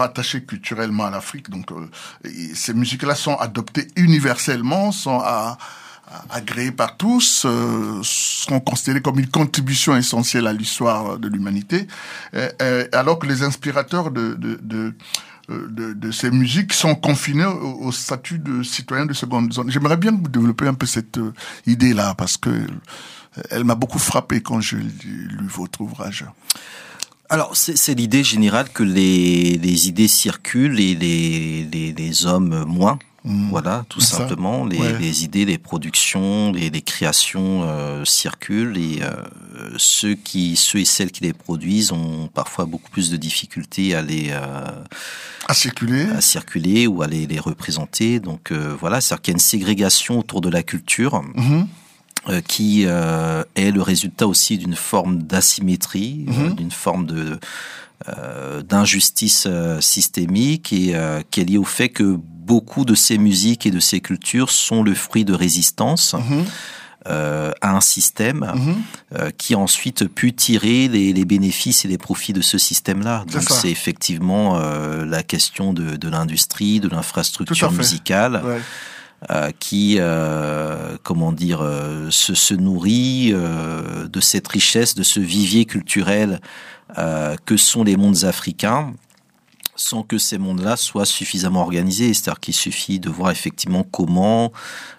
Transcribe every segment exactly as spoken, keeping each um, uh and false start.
attachés culturellement à l'Afrique. Donc, euh, ces musiques-là sont adoptées universellement, sont à, à, agréées par tous, euh, sont considérées comme une contribution essentielle à l'histoire de l'humanité, euh, euh, alors que les inspirateurs de, de, de De, de ces musiques sont confinés au, au statut de citoyens de seconde zone. J'aimerais bien que vous développiez un peu cette euh, idée-là, parce que euh, elle m'a beaucoup frappé quand je lu votre ouvrage. Alors, c'est, c'est l'idée générale que les, les idées circulent et les, les, les hommes moins. Mmh. Voilà, tout ça. simplement. Les, ouais. les idées, les productions, les, les créations euh, circulent et euh, ceux qui, ceux et celles qui les produisent ont parfois beaucoup plus de difficultés à les euh, à circuler, à circuler ou à les, les représenter. Donc euh, voilà, c'est-à-dire qu'il y a une ségrégation autour de la culture. Mmh. Euh, qui euh, est le résultat aussi d'une forme d'asymétrie, mmh. euh, d'une forme de euh, d'injustice euh, systémique et euh, qui est liée au fait que beaucoup de ces musiques et de ces cultures sont le fruit de résistance mmh. euh, à un système mmh. euh, qui a ensuite pu tirer les, les bénéfices et les profits de ce système-là. Donc c'est, c'est effectivement euh, la question de, de l'industrie, de l'infrastructure musicale. Ouais. Euh, qui, euh, comment dire, euh, se, se nourrit euh, de cette richesse, de ce vivier culturel euh, que sont les mondes africains, sans que ces mondes-là soient suffisamment organisés. C'est-à-dire qu'il suffit de voir effectivement comment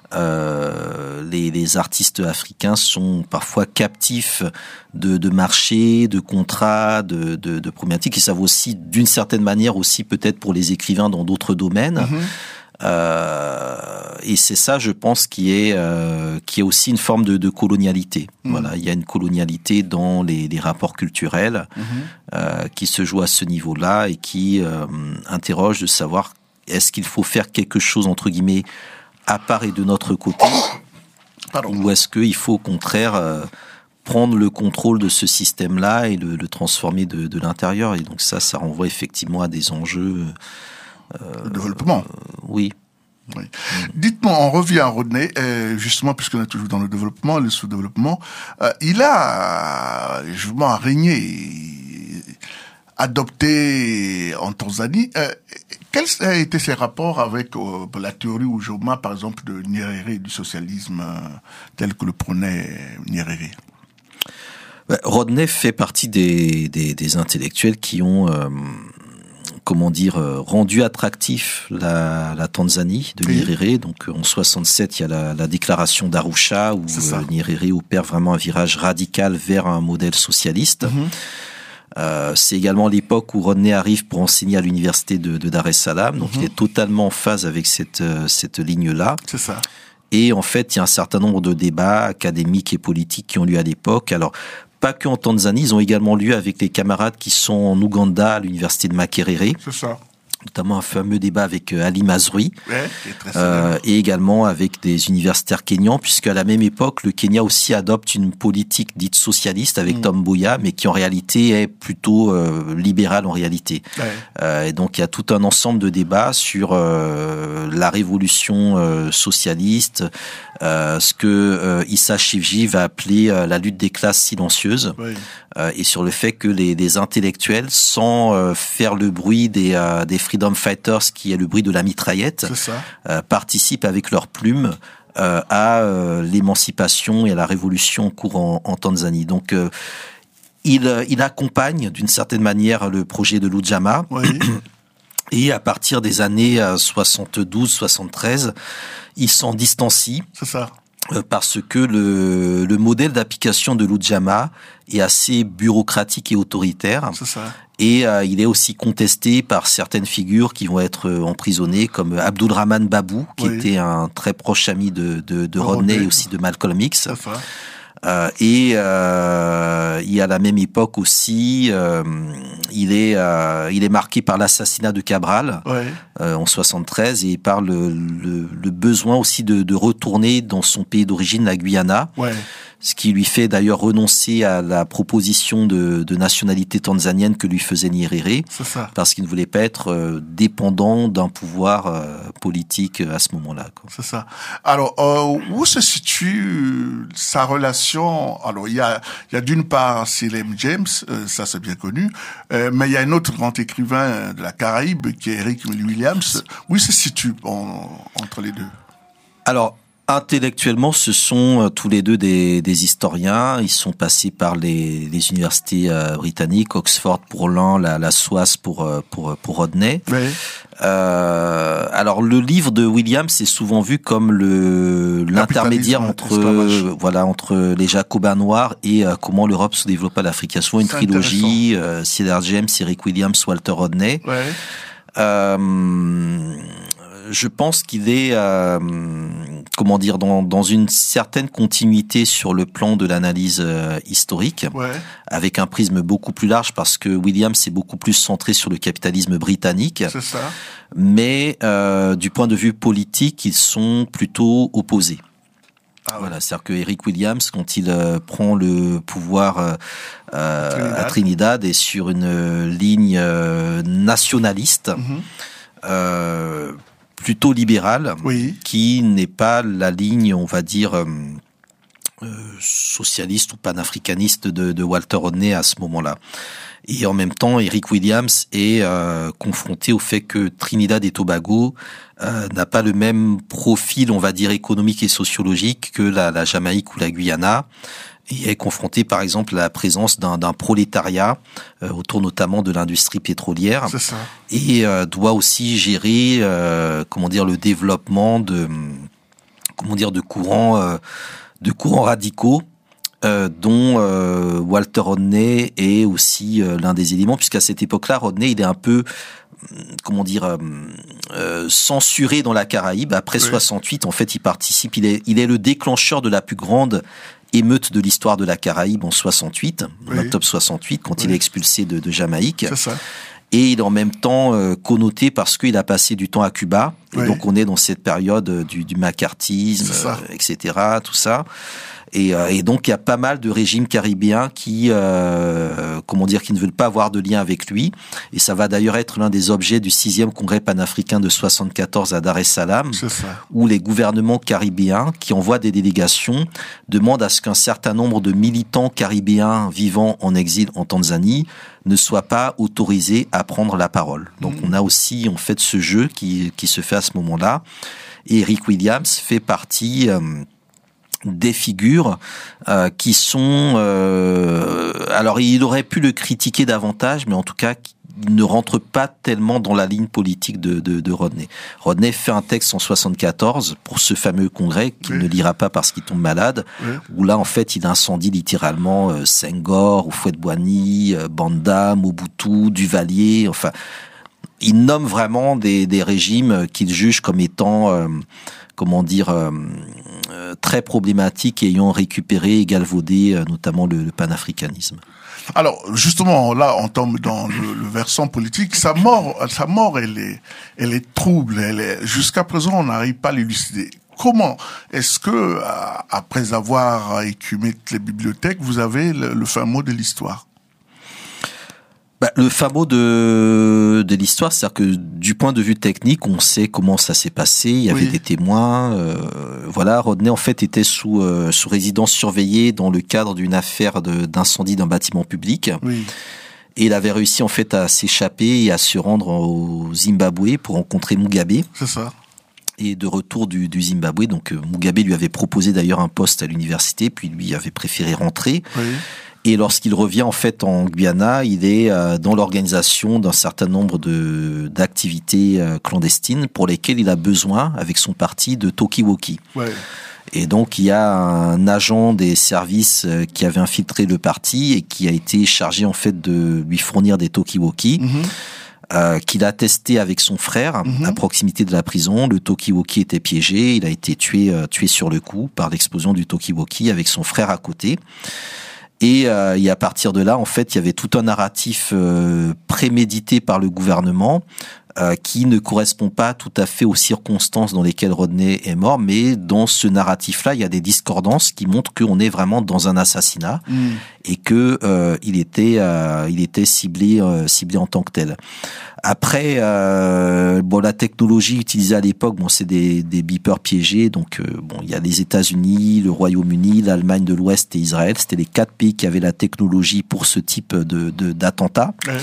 euh, les, les artistes africains sont parfois captifs de, de marchés, de contrats, de, de, de problématiques. Et ça vaut aussi, d'une certaine manière, aussi peut-être pour les écrivains dans d'autres domaines. Mmh. Euh, et c'est ça, je pense, qui est euh, qui est aussi une forme de, de colonialité. Mmh. Voilà, il y a une colonialité dans les, les rapports culturels mmh. euh, qui se joue à ce niveau-là et qui euh, interroge de savoir est-ce qu'il faut faire quelque chose entre guillemets à part et de notre côté, Pardon. ou est-ce qu'il faut au contraire euh, prendre le contrôle de ce système-là et le, le transformer de, de l'intérieur. Et donc ça, ça renvoie effectivement à des enjeux. Euh, le développement. Euh, oui. oui. Mmh. Dites-moi, on revient à Rodney, euh, justement, puisqu'on est toujours dans le développement, le sous-développement. Euh, il a, justement, régné, adopté en Tanzanie. Euh, quels ont été ses rapports avec euh, la théorie Ujoma, par exemple, de Nyerere, du socialisme euh, tel que le prônait Nyerere? Rodney fait partie des, des, des intellectuels qui ont... Euh, comment dire, euh, rendu attractif la, la Tanzanie de oui. Nyerere. Donc en soixante-sept, il y a la, la déclaration d'Arusha où euh, Nyerere opère vraiment un virage radical vers un modèle socialiste. Mm-hmm. Euh, c'est également l'époque où Rodney arrive pour enseigner à l'université de, de Dar es Salaam. Donc mm-hmm. il est totalement en phase avec cette, cette ligne-là. C'est ça. Et en fait, il y a un certain nombre de débats académiques et politiques qui ont lieu à l'époque. Alors, pas que en Tanzanie, ils ont également lieu avec les camarades qui sont en Ouganda à l'université de Makerere. C'est ça. Notamment un fameux débat avec Ali Mazrui, ouais, qui est très euh, et également avec des universitaires kenyans, puisque à la même époque, le Kenya aussi adopte une politique dite socialiste avec mmh. Tom Mboya, mais qui en réalité est plutôt euh, libérale en réalité. Ouais. Euh, et donc il y a tout un ensemble de débats sur euh, la révolution euh, socialiste, euh, ce que euh, Issa Shivji va appeler euh, la lutte des classes silencieuses, ouais. euh, et sur le fait que les, les intellectuels, sans euh, faire le bruit des, euh, des Freedom Fighters, qui est le bruit de la mitraillette, euh, participent avec leurs plumes euh, à euh, l'émancipation et à la révolution en cours en, en Tanzanie. Donc, euh, il, il accompagne d'une certaine manière le projet de l'Ujamaa. Oui. Et à partir des années soixante-douze soixante-treize, il s'en distancie. C'est ça. Parce que le, le modèle d'application de l'Ujamaa est assez bureaucratique et autoritaire. C'est ça. Et euh, il est aussi contesté par certaines figures qui vont être emprisonnées, comme Abdulrahman Babou, qui oui. était un très proche ami de, de, de Rodney et aussi de Malcolm X. C'est ça. Euh, et euh, il y a la même époque aussi, euh, il est euh, il est marqué par l'assassinat de Cabral ouais. euh, en soixante-treize et par le, le, le besoin aussi de, de retourner dans son pays d'origine, la Guyana. Ouais. Ce qui lui fait d'ailleurs renoncer à la proposition de, de nationalité tanzanienne que lui faisait Nyerere, c'est ça. Parce qu'il ne voulait pas être euh, dépendant d'un pouvoir euh, politique à ce moment-là, quoi. C'est ça. Alors, euh, où se situe sa relation? Alors, il y a, il y a d'une part Sir M. James, euh, ça c'est bien connu, euh, mais il y a un autre grand écrivain de la Caraïbe qui est Eric Williams. Où il se situe en, entre les deux? Alors, intellectuellement, ce sont euh, tous les deux des, des historiens. Ils sont passés par les, les universités euh, britanniques, Oxford pour l'un, la, la Soisse pour euh, pour pour Rodney. Oui. Euh, alors, le livre de Williams est souvent vu comme le l'intermédiaire entre euh, voilà entre les Jacobins noirs et euh, comment l'Europe se développa à l'Afrique. Il y a souvent une trilogie, euh, Cedar James, Eric Williams, Walter Rodney. Ouais. Euh, je pense qu'il est, euh, comment dire, dans, dans une certaine continuité sur le plan de l'analyse euh, historique, ouais. avec un prisme beaucoup plus large, parce que Williams est beaucoup plus centré sur le capitalisme britannique. C'est ça. Mais euh, du point de vue politique, ils sont plutôt opposés. Ah ouais. Voilà, c'est-à-dire que Eric Williams, quand il euh, prend le pouvoir euh, euh, Trinidad. à Trinidad, est sur une euh, ligne euh, nationaliste. Mm-hmm. Euh, plutôt libérale, oui. qui n'est pas la ligne, on va dire, euh, euh, socialiste ou panafricaniste de, de Walter Rodney à ce moment-là. Et en même temps, Eric Williams est euh, confronté au fait que Trinidad et Tobago euh, n'a pas le même profil, on va dire, économique et sociologique que la, la Jamaïque ou la Guyana. Et est confronté, par exemple, à la présence d'un, d'un prolétariat euh, autour notamment de l'industrie pétrolière. C'est ça. Et euh, doit aussi gérer, euh, comment dire, le développement de, comment dire, de courants, euh, de courants radicaux, euh, dont euh, Walter Rodney est aussi euh, l'un des éléments, puisqu'à cette époque-là, Rodney, il est un peu, comment dire, euh, euh, censuré dans la Caraïbe. Après oui. soixante-huit, en fait, il participe, il est, il est le déclencheur de la plus grande émeute de l'histoire de la Caraïbe en soixante-huit, oui. en octobre soixante-huit, quand oui. il est expulsé de, de Jamaïque. C'est ça. Et il est en même temps euh, connoté parce qu'il a passé du temps à Cuba. Et oui. donc on est dans cette période du, du macartisme, euh, et cetera, tout ça. Et, euh, et donc il y a pas mal de régimes caribéens qui, euh, comment dire, qui ne veulent pas avoir de lien avec lui. Et ça va d'ailleurs être l'un des objets du sixième congrès panafricain de soixante-quatorze à Dar es Salaam, où les gouvernements caribéens qui envoient des délégations demandent à ce qu'un certain nombre de militants caribéens vivant en exil en Tanzanie ne soient pas autorisés à prendre la parole. Donc mmh. on a aussi en fait ce jeu qui qui se fait à ce moment-là. Et Eric Williams fait partie euh, des figures euh, qui sont... Euh, alors, il aurait pu le critiquer davantage, mais en tout cas, il ne rentre pas tellement dans la ligne politique de, de, de Rodney. Rodney fait un texte en soixante-quatorze pour ce fameux congrès qu'il oui. ne lira pas parce qu'il tombe malade, oui. où là, en fait, il incendie littéralement euh, Senghor, Houphouët-Boigny, euh, Banda, Mobutu, Duvalier, enfin... Il nomme vraiment des, des régimes qu'il juge comme étant... Euh, comment dire, euh, euh, très problématique, ayant récupéré et galvaudé euh, notamment le, le panafricanisme. Alors, justement, là, on tombe dans le, le versant politique. Sa mort, sa mort, elle est, elle est trouble. Elle est, jusqu'à présent, on n'arrive pas à l'élucider. Comment est-ce que, après avoir écumé toutes les bibliothèques, vous avez le, le fin mot de l'histoire? Bah, le fin mot de, de l'histoire, c'est-à-dire que du point de vue technique, on sait comment ça s'est passé. Il y avait oui. des témoins. Euh, voilà, Rodney en fait était sous euh, sous résidence surveillée dans le cadre d'une affaire de, d'incendie d'un bâtiment public. Oui. Et il avait réussi en fait à s'échapper et à se rendre au Zimbabwe pour rencontrer Mugabe. C'est ça. Et de retour du, du Zimbabwe, donc Mugabe lui avait proposé d'ailleurs un poste à l'université, puis lui avait préféré rentrer. Oui. Et lorsqu'il revient en fait en Guyana, il est euh, dans l'organisation d'un certain nombre de d'activités euh, clandestines pour lesquelles il a besoin, avec son parti, de talkie-walkie. Ouais. Et donc il y a un agent des services euh, qui avait infiltré le parti et qui a été chargé en fait de lui fournir des talkie-walkie. Mm-hmm. Euh, qu'il a testé avec son frère mm-hmm. à proximité de la prison. Le talkie-walkie était piégé, il a été tué euh, tué sur le coup par l'explosion du talkie-walkie avec son frère à côté. Et, euh, et à partir de là, en fait, il y avait tout un narratif euh, prémédité par le gouvernement euh, qui ne correspond pas tout à fait aux circonstances dans lesquelles Rodney est mort, mais dans ce narratif-là, il y a des discordances qui montrent qu'on est vraiment dans un assassinat mmh. et que euh, il était, euh, il était ciblé, euh, ciblé en tant que tel. Après, euh, bon, la technologie utilisée à l'époque, bon, c'est des, des beepers piégés. Donc, euh, bon, il y a les États-Unis, le Royaume-Uni, l'Allemagne de l'Ouest et Israël. C'était les quatre pays qui avaient la technologie pour ce type de, de d'attentat. Ouais.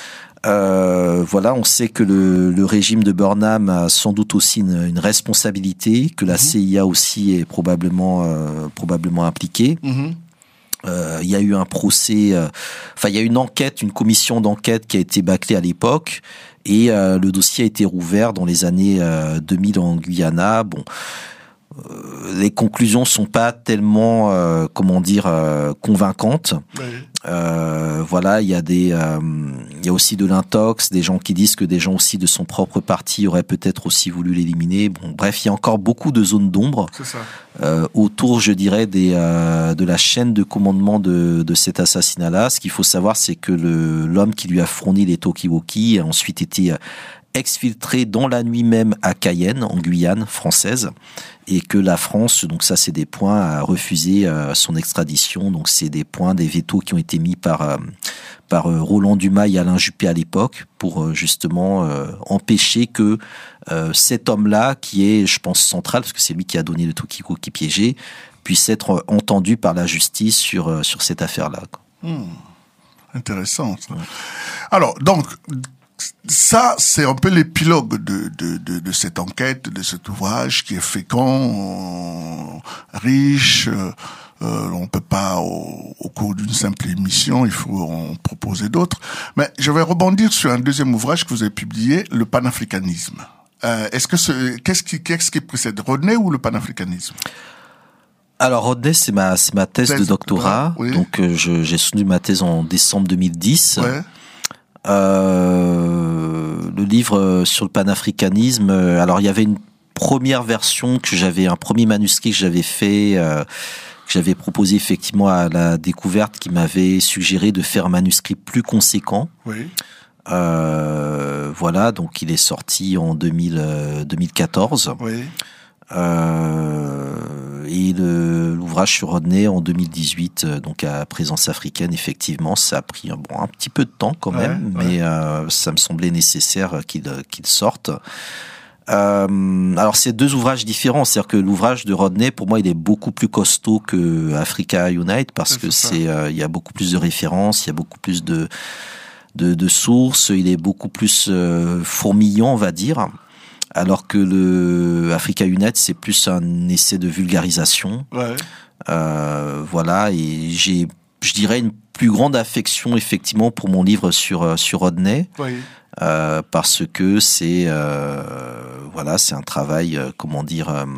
Euh, voilà, on sait que le, le régime de Burnham a sans doute aussi une, une responsabilité, que la mmh. C I A aussi est probablement, euh, probablement impliquée. Mmh. Euh, il y a eu un procès, euh, enfin il y a une enquête, une commission d'enquête qui a été bâclée à l'époque et euh, le dossier a été rouvert dans les années euh, deux mille en Guyana. Bon, euh, les conclusions sont pas tellement, euh, comment dire, euh, convaincantes. Oui. Euh, voilà, il y a des, euh, il y a aussi de l'intox, des gens qui disent que des gens aussi de son propre parti auraient peut-être aussi voulu l'éliminer. Bon, bref, il y a encore beaucoup de zones d'ombre euh, autour, je dirais, des, euh, de la chaîne de commandement de, de cet assassinat-là. Ce qu'il faut savoir, c'est que le, l'homme qui lui a fourni les talkie-walkie a ensuite été exfiltré dans la nuit même à Cayenne, en Guyane française, et que la France, donc ça c'est des points, a refusé euh, son extradition. Donc c'est des points, des vétos qui ont été mis par euh, par euh, Roland Dumas et Alain Juppé à l'époque pour euh, justement euh, empêcher que euh, cet homme-là, qui est, je pense, central, parce que c'est lui qui a donné le talkie-walkie piégé, puisse être entendu par la justice sur euh, sur cette affaire-là. Mmh. Intéressant. Ça. Ouais. Alors donc. Ça, c'est un peu l'épilogue de, de, de, de cette enquête, de cet ouvrage qui est fécond, euh, riche. Euh, on peut pas, au, au cours d'une simple émission, il faut en proposer d'autres. Mais je vais rebondir sur un deuxième ouvrage que vous avez publié, le panafricanisme. Euh, est-ce que ce, qu'est-ce qui, qu'est-ce qui précède, Rodney ou le panafricanisme? Alors Rodney, c'est ma, c'est ma thèse, thèse de doctorat. Oui. Donc euh, je, j'ai soutenu ma thèse en décembre deux mille dix. Ouais. Euh, le livre sur le panafricanisme, alors il y avait une première version que j'avais, un premier manuscrit que j'avais fait, euh, que j'avais proposé effectivement à la découverte, qui m'avait suggéré de faire un manuscrit plus conséquent. Oui. Euh, voilà, donc il est sorti en deux mille, deux mille quatorze. Oui. Euh, et le, l'ouvrage sur Rodney en deux mille dix-huit, donc à Présence africaine, effectivement, ça a pris bon, un petit peu de temps quand même, ouais, mais ouais. Euh, ça me semblait nécessaire qu'il, qu'il sorte. Euh, alors c'est deux ouvrages différents, c'est-à-dire que l'ouvrage de Rodney, pour moi, il est beaucoup plus costaud que Africa Unite, parce c'est que c'est, euh, il y a beaucoup plus de références, il y a beaucoup plus de de, de sources, il est beaucoup plus euh, fourmillant, on va dire. Alors que le Africa Unite, c'est plus un essai de vulgarisation. Ouais. Euh, voilà, et j'ai, je dirais, une plus grande affection effectivement pour mon livre sur sur Rodney, oui. euh, parce que c'est euh, voilà, c'est un travail, euh, comment dire, euh,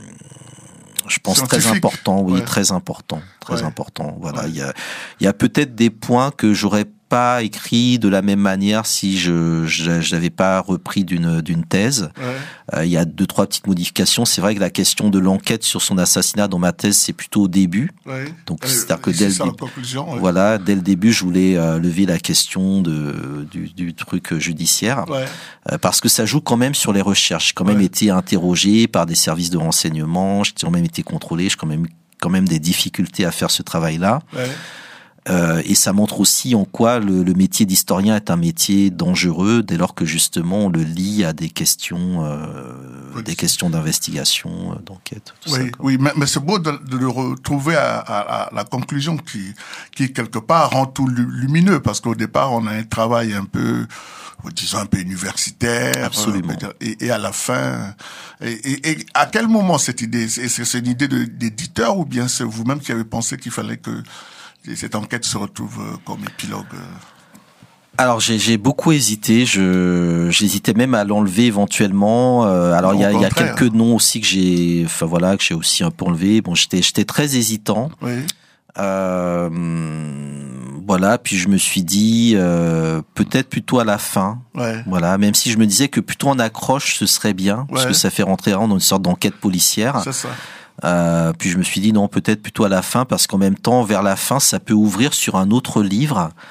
je pense très important, oui, ouais. très important, très ouais. important. Voilà, il ouais. y a il y a peut-être des points que j'aurais pas écrit de la même manière si je je n'avais pas repris d'une d'une thèse. Ouais. Euh, il y a deux trois petites modifications. C'est vrai que la question de l'enquête sur son assassinat dans ma thèse, c'est plutôt au début. Ouais. Donc euh, c'est-à-dire que dès le début, ouais. voilà, dès le début, je voulais euh, lever la question de du, du truc judiciaire, ouais. euh, parce que ça joue quand même sur les recherches. J'ai quand même ouais. été interrogé par des services de renseignement. J'ai quand même été contrôlé. J'ai quand même quand même des difficultés à faire ce travail-là. Ouais. Euh, et ça montre aussi en quoi le, le métier d'historien est un métier dangereux dès lors que justement on le lie à des questions, euh, oui. des questions d'investigation, d'enquête. Tout oui, ça, oui, mais, mais c'est beau de, de le retrouver à, à, à la conclusion qui, qui quelque part rend tout lumineux, parce qu'au départ on a un travail un peu, disons un peu universitaire. Absolument. Euh, et, et à la fin, et, et, et à quel moment cette idée, c'est, c'est une idée de, d'éditeur ou bien c'est vous-même qui avez pensé qu'il fallait que cette enquête se retrouve comme épilogue? Alors j'ai, j'ai beaucoup hésité, je j'hésitais même à l'enlever éventuellement. Euh, alors il y a, y a quelques noms aussi que j'ai, enfin voilà, que j'ai aussi un peu enlevé. Bon, j'étais j'étais très hésitant. Oui. Euh, voilà, puis je me suis dit euh, peut-être plutôt à la fin. Ouais. Voilà, même si je me disais que plutôt en accroche ce serait bien, ouais. parce que ça fait rentrer dans une sorte d'enquête policière. C'est ça. Euh, puis je me suis dit non, peut-être plutôt à la fin, parce qu'en même temps, vers la fin, ça peut ouvrir sur un autre livre,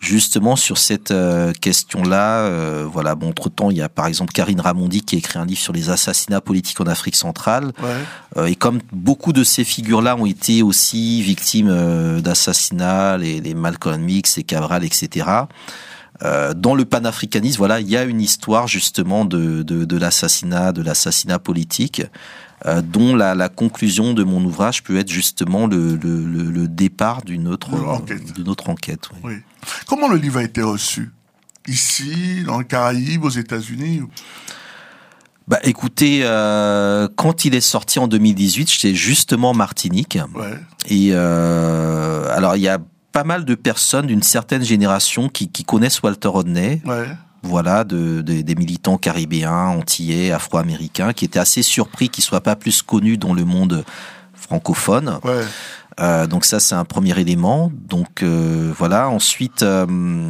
justement sur cette euh, question-là. Euh, voilà, bon, entre-temps, il y a par exemple Karine Ramondi qui a écrit un livre sur les assassinats politiques en Afrique centrale. Ouais. Euh, et comme beaucoup de ces figures-là ont été aussi victimes euh, d'assassinats, les, les Malcolm X, les Cabral, et cetera, Euh, dans le panafricanisme, voilà, il y a une histoire justement de, de, de l'assassinat, de l'assassinat politique, euh, dont la, la conclusion de mon ouvrage peut être justement le, le, le, le départ d'une autre enquête. D'une autre enquête. Oui. Oui. Comment le livre a été reçu? Ici, dans les Caraïbes, aux États-Unis? Bah, écoutez, euh, quand il est sorti en deux mille dix-huit, j'étais justement en Martinique. Ouais. Et euh, alors il y a pas mal de personnes d'une certaine génération qui, qui connaissent Walter Rodney, ouais. Voilà, de, de, des militants caribéens, antillais, afro-américains, qui étaient assez surpris qu'il soit pas plus connu dans le monde francophone. Ouais. Euh, donc ça, c'est un premier élément. Donc euh, voilà. Ensuite, euh,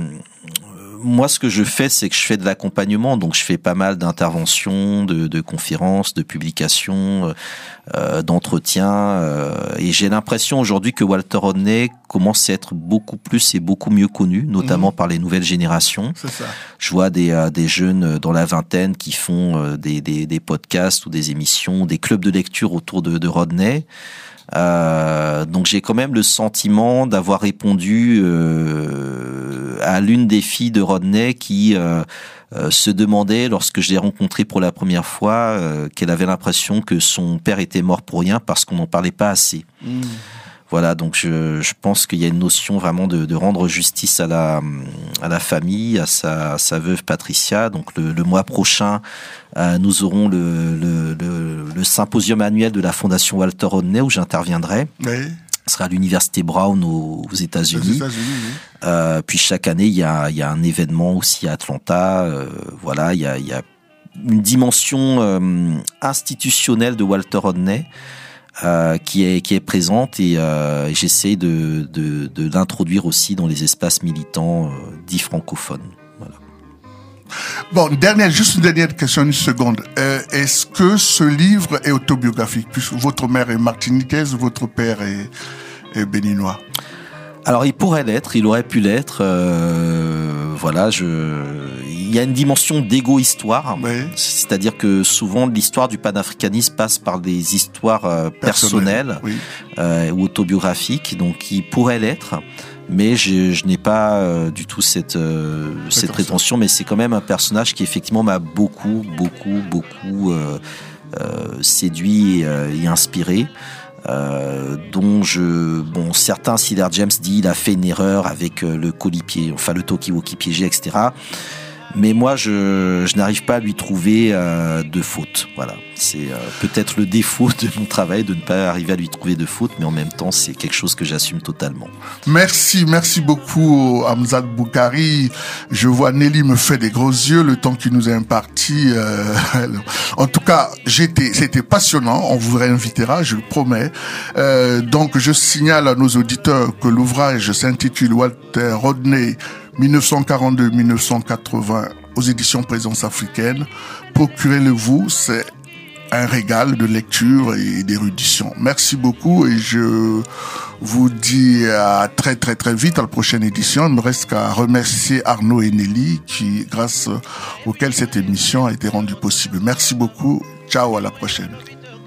moi, ce que je fais, c'est que je fais de l'accompagnement. Donc je fais pas mal d'interventions, de, de conférences, de publications, euh, d'entretiens. Euh, et j'ai l'impression aujourd'hui que Walter Rodney commence à être beaucoup plus et beaucoup mieux connu, notamment mmh. par les nouvelles générations. C'est ça. Je vois des, euh, des jeunes dans la vingtaine qui font euh, des, des, des podcasts ou des émissions, des clubs de lecture autour de, de Rodney. Euh, donc j'ai quand même le sentiment d'avoir répondu euh, à l'une des filles de Rodney qui euh, euh, se demandait, lorsque je l'ai rencontrée pour la première fois, euh, qu'elle avait l'impression que son père était mort pour rien parce qu'on n'en parlait pas assez. Mmh. Voilà, donc je, je pense qu'il y a une notion vraiment de, de rendre justice à la, à la famille, à sa, à sa veuve Patricia. Donc le, le mois prochain, euh, nous aurons le, le, le, le symposium annuel de la Fondation Walter Rodney où j'interviendrai. Oui. Ce sera à l'université Brown aux, aux États-Unis. Aux États-Unis, oui. Euh, puis chaque année, il y a, il y a un événement aussi à Atlanta. Euh, voilà, il y a, il y a une dimension euh, institutionnelle de Walter Rodney. Euh, qui est qui est présente et euh, j'essaie de, de de l'introduire aussi dans les espaces militants euh, dits francophones. Voilà. Bon, dernière, juste une dernière question, une seconde. Euh, est-ce que ce livre est autobiographique, puisque votre mère est martiniquaise, votre père est, est béninois? Alors, il pourrait l'être, il aurait pu l'être. Euh, voilà, je. Il y a une dimension d'égo-histoire, oui. C'est-à-dire que souvent l'histoire du panafricanisme passe par des histoires euh, personnelles oui. euh, ou autobiographiques, donc il pourrait l'être. Mais je, je n'ai pas euh, du tout cette euh, cette prétention, mais c'est quand même un personnage qui effectivement m'a beaucoup, beaucoup, beaucoup euh, euh, séduit et, euh, et inspiré. Euh, dont je, bon, certains, Cedar James dit, il a fait une erreur avec euh, le colis piégé, enfin le talkie-walkie piégé, et cetera. Mais moi, je, je n'arrive pas à lui trouver euh, de faute. Voilà, c'est euh, peut-être le défaut de mon travail de ne pas arriver à lui trouver de faute, mais en même temps, c'est quelque chose que j'assume totalement. Merci, merci beaucoup, Hamzat Boukari. Je vois Nelly me fait des gros yeux le temps qu'il nous est imparti. Euh, en tout cas, j'étais, c'était passionnant. On vous réinvitera, je le promets. Euh, donc, je signale à nos auditeurs que l'ouvrage s'intitule Walter Rodney dix-neuf cent quarante-deux à dix-neuf cent quatre-vingts aux éditions Présence africaine. Procurez-le-vous, c'est un régal de lecture et d'érudition. Merci beaucoup et je vous dis à très très très vite à la prochaine édition. Il me reste qu'à remercier Arnaud et Nelly qui, grâce auxquels cette émission a été rendue possible. Merci beaucoup. Ciao, à la prochaine.